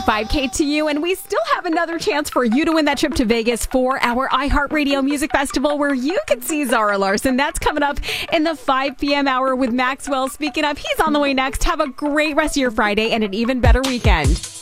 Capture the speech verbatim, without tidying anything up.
five K to you, and we still have another chance for you to win that trip to Vegas for our iHeartRadio Music Festival where you could see Zara Larsson. That's coming up in the five p.m. hour with Maxwell. Speaking of, he's on the way next. Have a great rest of your Friday and an even better weekend.